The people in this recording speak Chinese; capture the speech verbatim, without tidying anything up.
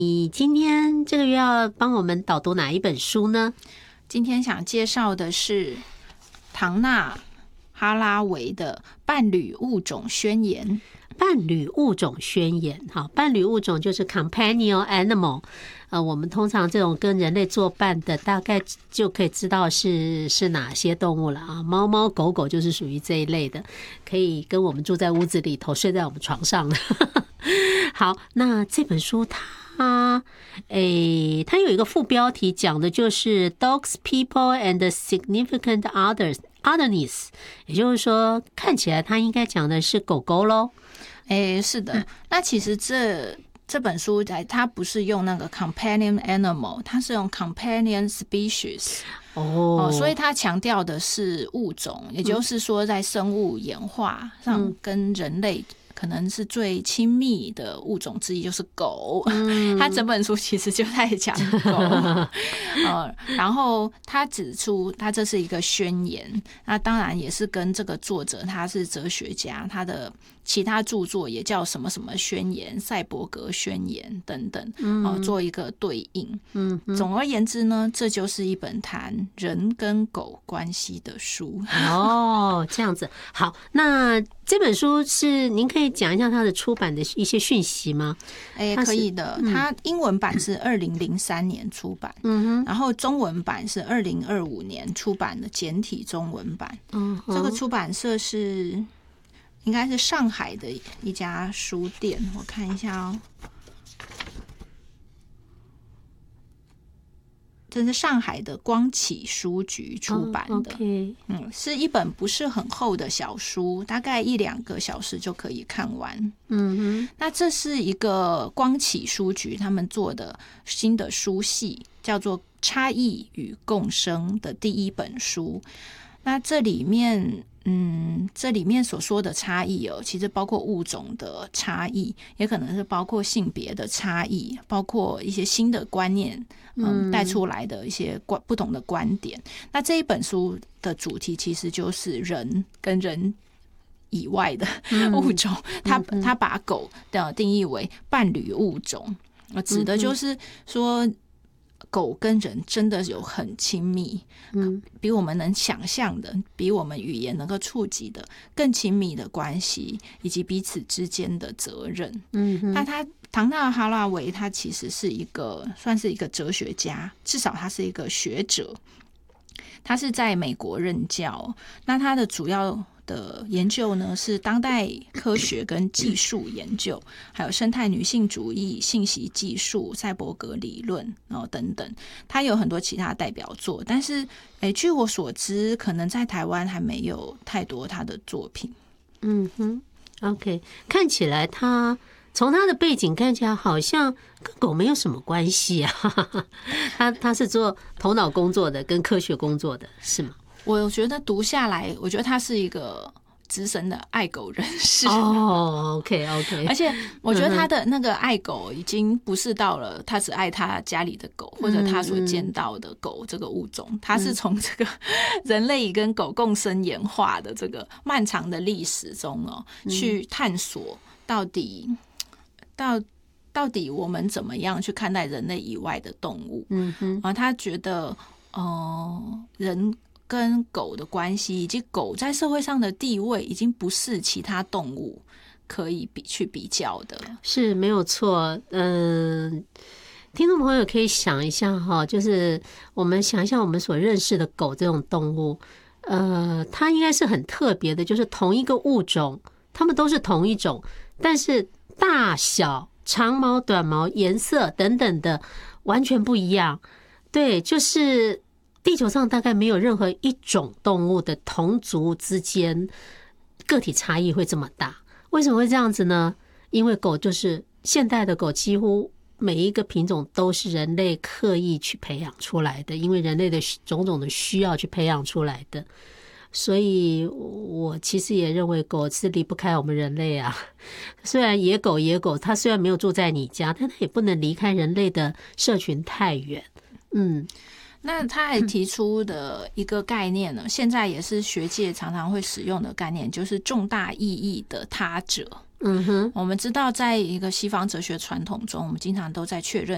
你今天这个月要帮我们导读哪一本书呢？ 今天想介绍的是唐纳哈拉维的《伴侣物种宣言》。 伴侣物种宣言，好，伴侣物种就是 companion animal， 呃，我们通常这种跟人类作伴的，大概就可以知道是是哪些动物了啊。猫猫狗狗就是属于这一类的，可以跟我们住在屋子里头，睡在我们床上的。好，那这本书它，诶，它有一个副标题，讲的就是 Dogs, People and Significant Others Otherness， 也就是说，看起来它应该讲的是狗狗咯。 哎，是的，那其实这这本书它不是用那个 companion animal， 它是用 companion species。 哦， 所以它强调的是物种，也就是说在生物演化上跟人类可能是最亲密的物种之一，就是狗。嗯、他整本书其实就在讲狗，呃，然后他指出，他这是一个宣言，那当然也是跟这个作者他是哲学家，他的其他著作也叫什么什么宣言、赛博格宣言等等，嗯呃、做一个对应。嗯，总而言之呢，这就是一本谈人跟狗关系的书。 哦，这样子，好，那这本书是您可以讲一下它的出版的一些讯息吗？ 哎，可以的。它英文版是二零零三年出版，嗯哼，然后中文版是二零二五年出版的简体中文版。嗯，这个出版社是应该是上海的一家书店，我看一下哦。这是上海的光启书局出版的， oh, okay. 嗯，是一本不是很厚的小书，大概一两个小时就可以看完。嗯哼，那这是一个光启书局他们做的新的书系，叫做《差异与共生》的第一本书。那这里面嗯，这里面所说的差异哦，其实包括物种的差异，也可能是包括性别的差异，包括一些新的观念，嗯，带出来的一些观不同的观点。那这一本书的主题其实就是人跟人以外的物种，他他把狗的定义为伴侣物种，指的就是说，狗跟人真的有很亲密，嗯，比我们能想象的，比我们语言能够触及的更亲密的关系，以及彼此之间的责任。嗯，那他唐纳哈拉维他其实是一个算是一个哲学家，至少他是一个学者，他是在美国任教。那他的主要的研究呢是当代科学跟技术研究，还有生态女性主义、信息技术、赛博格理论、哦、等等。他有很多其他代表作，但是诶，据我所知，可能在台湾还没有太多他的作品。 嗯哼 ，OK， 看起来他从他的背景看起来好像跟狗没有什么关系啊。他他是做头脑工作的，跟科学工作的，是吗？ 我觉得读下来，我觉得他是一个资深的爱狗人士。 哦 ，OK OK， 而且我觉得他的那个爱狗已经不是到了他只爱他家里的狗，或者他所见到的狗这个物种，他是从这个人类跟狗共生演化的这个漫长的历史中哦，去探索到底到到底我们怎么样去看待人类以外的动物。嗯哼，啊，他觉得呃人跟狗的关系，以及狗在社会上的地位，已经不是其他动物可以比去比较的。 是没有错。嗯，听众朋友可以想一下哈，就是我们想一下我们所认识的狗这种动物，呃，它应该是很特别的，就是同一个物种，它们都是同一种，但是大小、长毛、短毛、颜色等等的完全不一样。对，就是地球上大概没有任何一种动物的同族之间个体差异会这么大。为什么会这样子呢？因为狗就是现代的狗，几乎每一个品种都是人类刻意去培养出来的，因为人类的种种的需要去培养出来的。所以我其实也认为狗是离不开我们人类啊。虽然野狗野狗它虽然没有住在你家，但它也不能离开人类的社群太远。嗯， 那他还提出的一个概念呢，现在也是学界常常会使用的概念，就是重大意义的他者。嗯哼，我们知道在一个西方哲学传统中，我们经常都在确认